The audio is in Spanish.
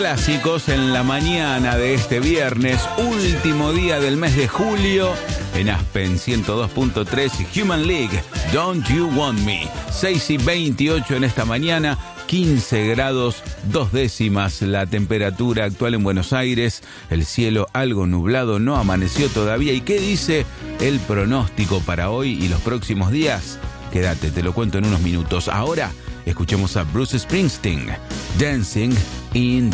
Clásicos en la mañana de este viernes, último día del mes de julio, en Aspen 102.3 y Human League, Don't You Want Me. 6:28 en esta mañana, 15 grados 2 décimas la temperatura actual en Buenos Aires, el cielo algo nublado, no amaneció todavía. ¿Y qué dice el pronóstico para hoy y los próximos días? Quédate, te lo cuento en unos minutos. Ahora escuchemos a Bruce Springsteen, Dancing in